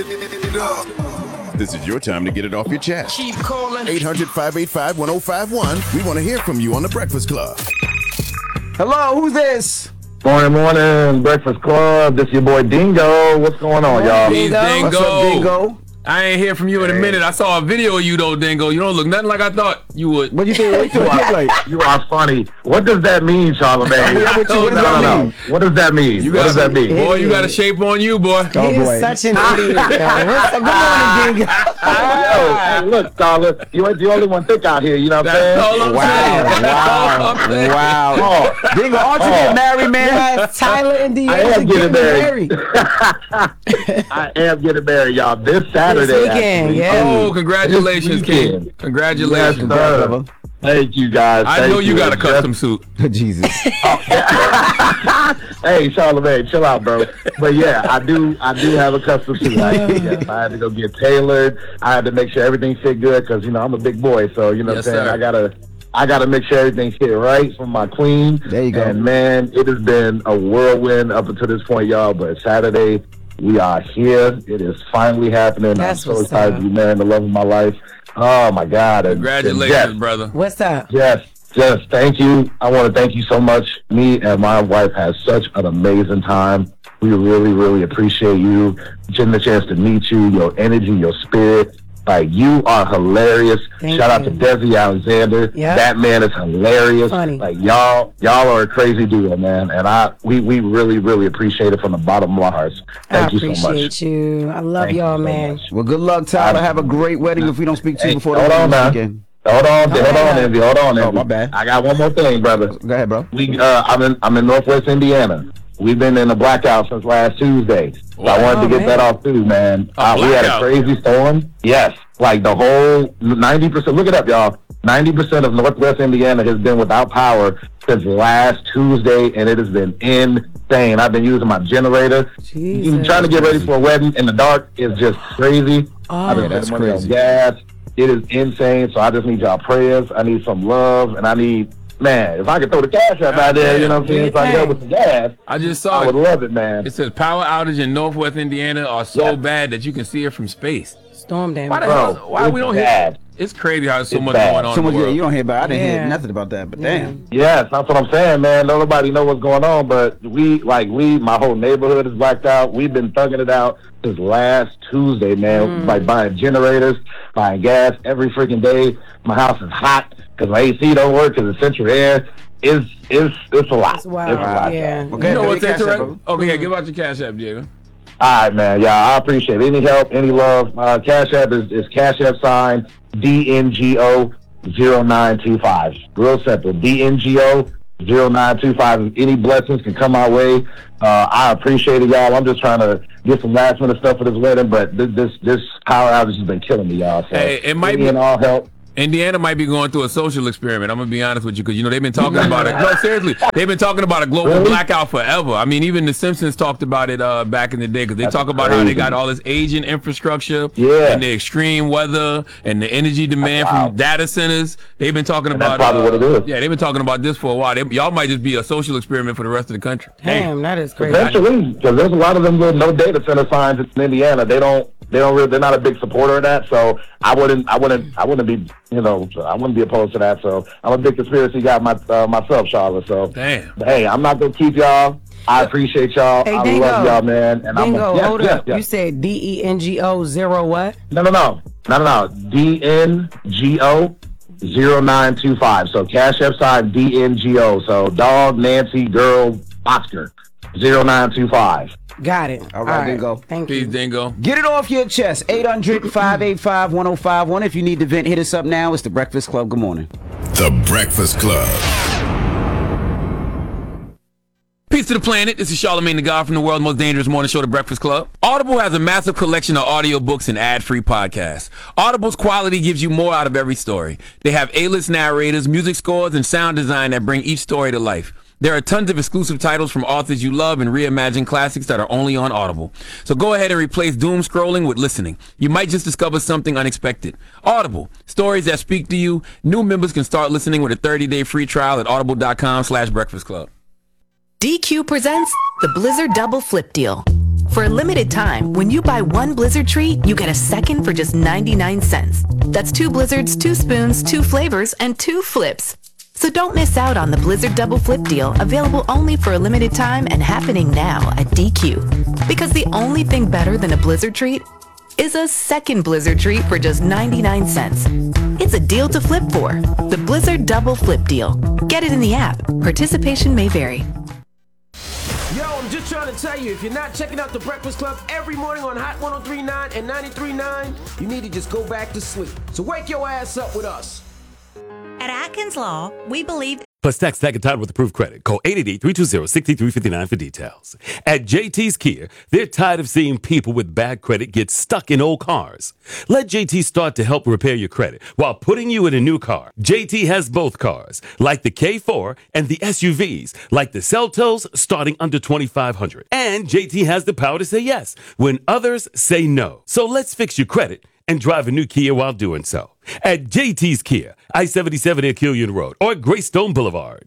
This is your time to get it off your chest. Keep calling. 800-585-1051. We want to hear from you on The Breakfast Club. Hello, who's this? Morning, Breakfast Club. This your boy Dingo. What's going on, y'all? Dingo. What's up, Dingo? I ain't hear from you in a minute. I saw a video of you though, Dingo. You don't look nothing like I thought you would. What do you think? You are funny. What does that mean, Charlamagne? What does that mean? What does that mean? What does that mean? Boy, you got a shape on you, boy. Oh, He boy. is such an idiot. Good morning, Dingo. Yo, hey, look, Tyler, you ain't the only one thick out here. You know what I'm saying? That's all I'm saying. That's all I'm saying. Wow. Dingo, aren't you getting married, man? Yes, Tyler and I Deanna am getting married. married. I am getting married, y'all. This Saturday. This weekend, actually. yeah. Oh, congratulations, This King. weekend. Congratulations. Yes, sir. Thank you, guys. I know you got a custom suit. Jesus. Hey, Charlamagne, chill out, bro. But yeah, I do have a custom suit. Yes, I had to go get tailored. I had to make sure everything fit good because I'm a big boy, so you know Yes, what I'm saying. sir. I gotta make sure everything fit right for my queen. There you go. And man, it has been a whirlwind up until this point, y'all. But Saturday, we are here. It is finally happening. That's I'm so what's excited up. to be marrying the love of my life. Oh my God! And Congratulations, yes, brother. What's up? Yes, thank you. I want to thank you so much. Me and my wife had such an amazing time. We really, really appreciate you. Getting the chance to meet you, your energy, your spirit. Like, you are hilarious. Thank Shout out you. to Desi Alexander. Yep. That man is hilarious. Funny. Like, y'all are a crazy duo, man. And we really, really appreciate it from the bottom of our hearts. Thank I you so much. appreciate you. I love Thank y'all, you so man. much. Well, good luck, Tyler. Have a great wedding if we don't speak to you Hey, before the hold on wedding now. weekend. Hold on, Envy. Hold on, Envy. Oh, my bad. I got one more thing, brother. Go ahead, bro. I'm in Northwest Indiana. We've been in a blackout since last Tuesday. So I wanted to get that off too, man. We had a blackout? crazy storm. Yes. Like the whole 90%, look it up, y'all. 90% of Northwest Indiana has been without power since last Tuesday, and it has been insane. I've been using my generator. Jesus. Trying to get ready for a wedding in the dark is just crazy. I've been that's spending money crazy. on gas. It is insane. So I just need y'all prayers. I need some love, and I need, man, if I could throw the cash up out there, you know what I'm saying, so I can help with the gas, I just saw I would it. love it, man. It says power outage in Northwest Indiana are so Yeah. bad that you can see it from space. Storm damage. Why the Bro, hell? Why it's we don't hear? bad. It's crazy how there's so It's much bad. going on So in much, the world. you don't hear about. I didn't hear Yeah. nothing about that, but damn. Yes, that's what I'm saying, man. Nobody know what's going on, but my whole neighborhood is blacked out. We've been thugging it out since last Tuesday, man. Like buying generators, buying gas every freaking day. My house is hot because my AC don't work because it's central air. It's a lot. It's wild. a lot, Yeah. y'all. Okay, You know baby, what's cash app, interesting? bro. Okay, yeah, give out your cash app, Diego. All right, man. Yeah, I appreciate it. Any help, any love. Cash App is Cash App sign DNGO 0925. Real simple. DNGO 0925. Any blessings can come my way. I appreciate it, y'all. I'm just trying to get some last minute stuff for this wedding, but this power outage has been killing me, y'all. So Hey, it might any be- and all help. Indiana might be going through a social experiment. I'm gonna be honest with you, because they've been talking about it. No, seriously, they've been talking about a global Really? blackout forever. I mean, even The Simpsons talked about it back in the day, because they That's talk about how they crazy. got all this aging infrastructure Yeah. and the extreme weather and the energy demand Wow. from data centers. They've been talking And about that's probably what it is. Yeah, they've been talking about this for a while. Y'all might just be a social experiment for the rest of the country. Damn, that is crazy. Eventually, because there's a lot of them with no data center signs in Indiana. They're not a big supporter of that. So I wouldn't be, I wouldn't be opposed to that. So I'm a big conspiracy guy myself, Charlotte. So Damn. but hey, I'm not gonna keep y'all. I appreciate y'all. Hey, I Dingo. love y'all, man. And Dingo, yes, hold yes, up. yes. You said DENGO 0 what? No. DNGO 0925. So Cash App sign DNGO. So dog, Nancy, girl, Oscar 0925. Got it. All right, Dingo. Thank Peace, you. Dingo. Get it off your chest. 800-585-1051. If you need to vent, hit us up now. It's The Breakfast Club. Good morning. The Breakfast Club. Peace to the planet. This is Charlamagne the God from the world's most dangerous morning show, The Breakfast Club. Audible has a massive collection of audiobooks and ad-free podcasts. Audible's quality gives you more out of every story. They have A-list narrators, music scores, and sound design that bring each story to life. There are tons of exclusive titles from authors you love and reimagine classics that are only on Audible. So go ahead and replace doom scrolling with listening. You might just discover something unexpected. Audible, stories that speak to you. New members can start listening with a 30-day free trial at audible.com/breakfastclub. DQ presents the Blizzard Double Flip Deal. For a limited time, when you buy one Blizzard treat, you get a second for just 99 cents. That's 2 Blizzards, 2 spoons, 2 flavors, and 2 flips. So don't miss out on the Blizzard Double Flip deal, available only for a limited time and happening now at DQ. Because the only thing better than a Blizzard treat is a second Blizzard treat for just 99 cents. It's a deal to flip for. The Blizzard Double Flip deal. Get it in the app. Participation may vary. Yo, I'm just trying to tell you, if you're not checking out The Breakfast Club every morning on Hot 103.9 and 93.9, you need to just go back to sleep. So wake your ass up with us. At Atkins Law, we believe... Plus tax tag and title with approved credit. Call 888-320-6359 for details. At JT's Kia, they're tired of seeing people with bad credit get stuck in old cars. Let JT start to help repair your credit while putting you in a new car. JT has both cars, like the K4, and the SUVs, like the Seltos, starting under $2,500. And JT has the power to say yes when others say no. So let's fix your credit and drive a new Kia while doing so. At JT's Kia, I-77 at Killian Road or Greystone Boulevard.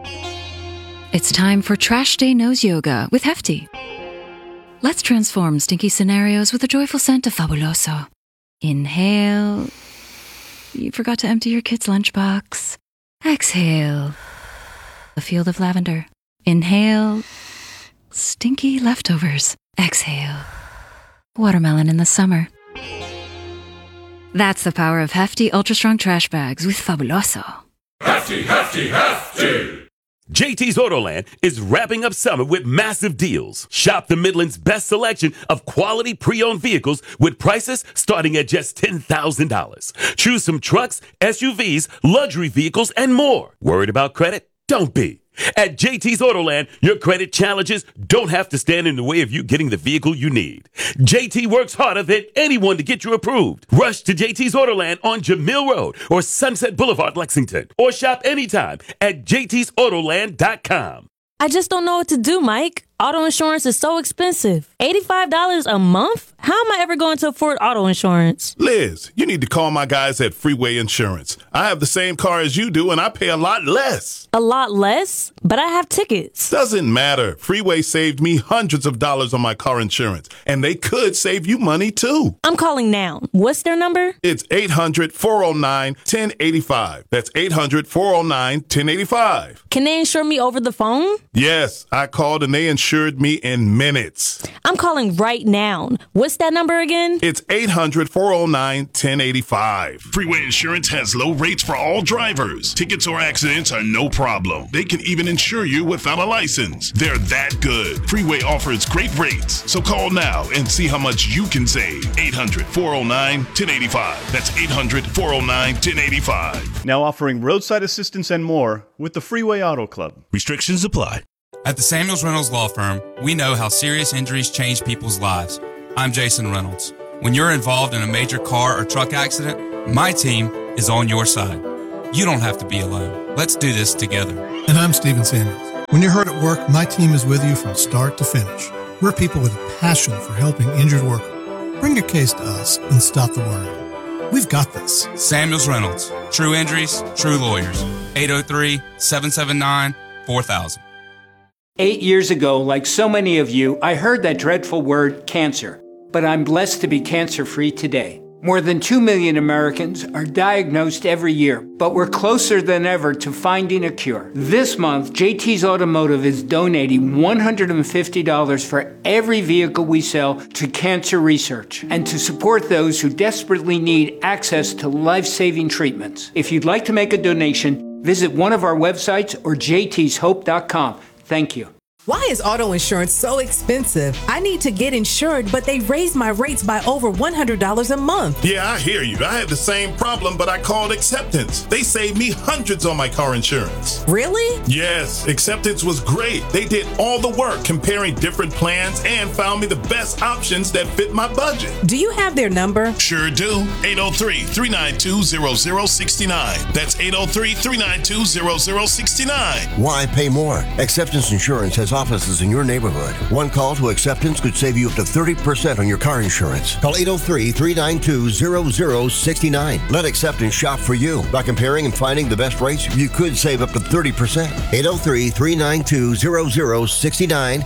It's time for Trash Day Nose Yoga with Hefty. Let's transform stinky scenarios with a joyful scent of Fabuloso. Inhale. You forgot to empty your kid's lunchbox. Exhale. A field of lavender. Inhale. Stinky leftovers. Exhale. Watermelon in the summer. That's the power of Hefty Ultra Strong Trash Bags with Fabuloso. Hefty, hefty, hefty! JT's Autoland is wrapping up summer with massive deals. Shop the Midland's best selection of quality pre-owned vehicles with prices starting at just $10,000. Choose some trucks, SUVs, luxury vehicles, and more. Worried about credit? Don't be. At JT's Autoland, your credit challenges don't have to stand in the way of you getting the vehicle you need. JT works harder than anyone to get you approved. Rush to JT's Autoland on Jamil Road or Sunset Boulevard, Lexington. Or shop anytime at jtsautoland.com. I just don't know what to do, Mike. Auto insurance is so expensive. $85 a month? How am I ever going to afford auto insurance? Liz, you need to call my guys at Freeway Insurance. I have the same car as you do, and I pay a lot less. A lot less? But I have tickets. Doesn't matter. Freeway saved me hundreds of dollars on my car insurance, and they could save you money, too. I'm calling now. What's their number? It's 800-409-1085. That's 800-409-1085. Can they insure me over the phone? Yes, I called, and they insured me in minutes. I'm calling right now. What's that number again? It's 800-409-1085. Freeway Insurance has low rates for all drivers. Tickets or accidents are no problem. They can even insure you without a license. They're that good. Freeway offers great rates. So call now and see how much you can save. 800-409-1085. That's 800-409-1085. Now offering roadside assistance and more with the Freeway Auto Club. Restrictions apply. At the Samuels Reynolds Law Firm, we know how serious injuries change people's lives. I'm Jason Reynolds. When you're involved in a major car or truck accident, my team is on your side. You don't have to be alone. Let's do this together. And I'm Stephen Samuels. When you're hurt at work, my team is with you from start to finish. We're people with a passion for helping injured workers. Bring your case to us and stop the worry. We've got this. Samuels Reynolds. True injuries, true lawyers. 803-779-4000. 8 years ago, like so many of you, I heard that dreadful word, cancer. But I'm blessed to be cancer-free today. More than 2 million Americans are diagnosed every year, but we're closer than ever to finding a cure. This month, JT's Automotive is donating $150 for every vehicle we sell to cancer research and to support those who desperately need access to life-saving treatments. If you'd like to make a donation, visit one of our websites or jtshope.com. Thank you. Why is auto insurance so expensive? I need to get insured, but they raised my rates by over $100 a month. Yeah, I hear you. I had the same problem, but I called Acceptance. They saved me hundreds on my car insurance. Really? Yes, Acceptance was great. They did all the work comparing different plans and found me the best options that fit my budget. Do you have their number? Sure do. 803-392-0069. That's 803-392-0069. Why pay more? Acceptance Insurance has offices in your neighborhood. One call to Acceptance could save you up to 30% on your car insurance. Call 803-392-0069. Let Acceptance shop for you. By comparing and finding the best rates, you could save up to 30%. 803-392-0069.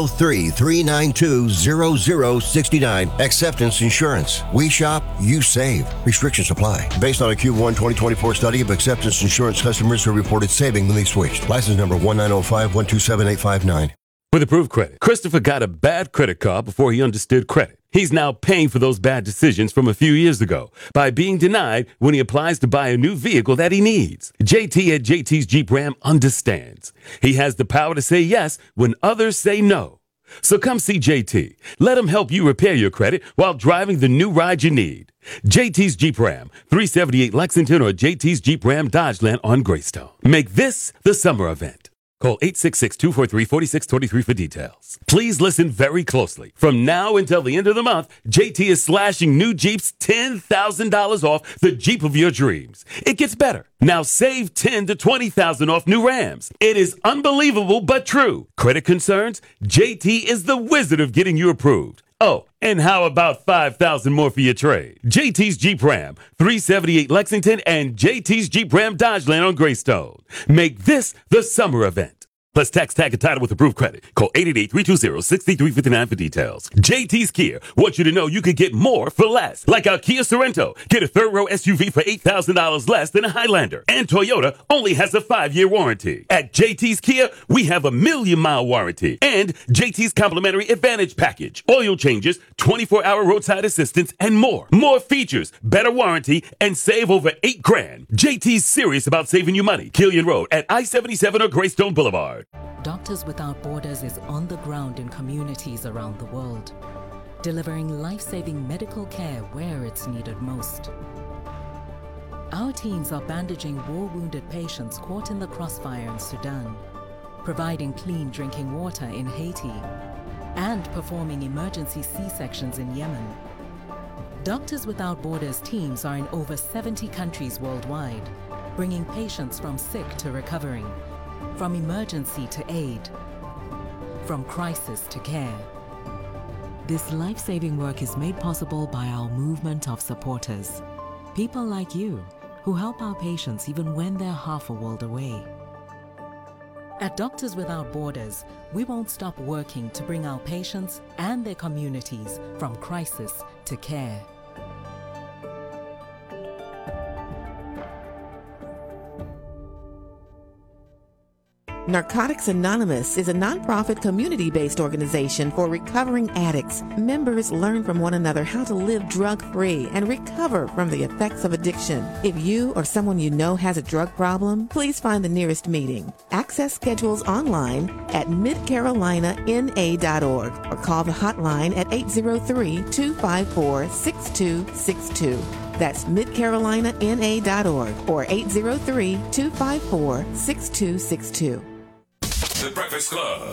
803-392-0069. Acceptance Insurance. We shop, you save. Restrictions apply. Based on a Q1 2024 study of Acceptance Insurance customers who reported saving when they switched. License number 19051278559. With Approved Credit, Christopher got a bad credit card before he understood credit. He's now paying for those bad decisions from a few years ago by being denied when he applies to buy a new vehicle that he needs. JT at JT's Jeep Ram understands. He has the power to say yes when others say no. So come see JT. Let him help you repair your credit while driving the new ride you need. JT's Jeep Ram, 378 Lexington or JT's Jeep Ram Dodgeland on Greystone. Make this the summer event. Call 866-243-4623 for details. Please listen very closely. From now until the end of the month, JT is slashing new Jeeps $10,000 off the Jeep of your dreams. It gets better. Now save $10,000 to $20,000 off new Rams. It is unbelievable but true. Credit concerns? JT is the wizard of getting you approved. Oh, and how about $5,000 more for your trade? JT's Jeep Ram, 378 Lexington and JT's Jeep Ram Dodgeland on Greystone. Make this the summer event. Plus tax, tag, and title with Approved Credit. Call 888-320-6359 for details. JT's Kia wants you to know you could get more for less. Like our Kia Sorento. Get a third-row SUV for $8,000 less than a Highlander. And Toyota only has a 5-year warranty. At JT's Kia, we have a 1,000,000-mile warranty. And JT's complimentary Advantage package. Oil changes, 24-hour roadside assistance, and more. More features, better warranty, and save over $8,000. JT's serious about saving you money. Killian Road at I-77 or Greystone Boulevard. Doctors Without Borders is on the ground in communities around the world, delivering life-saving medical care where it's needed most. Our teams are bandaging war-wounded patients caught in the crossfire in Sudan, providing clean drinking water in Haiti, and performing emergency C-sections in Yemen. Doctors Without Borders teams are in over 70 countries worldwide, bringing patients from sick to recovering, from emergency to aid, from crisis to care. This life-saving work is made possible by our movement of supporters, people like you who help our patients even when they're half a world away. At Doctors Without Borders, we won't stop working to bring our patients and their communities from crisis to care. Narcotics Anonymous is a nonprofit community-based organization for recovering addicts. Members learn from one another how to live drug-free and recover from the effects of addiction. If you or someone you know has a drug problem, please find the nearest meeting. Access schedules online at midcarolinana.org or call the hotline at 803-254-6262. That's midcarolinana.org or 803-254-6262. The Breakfast Club.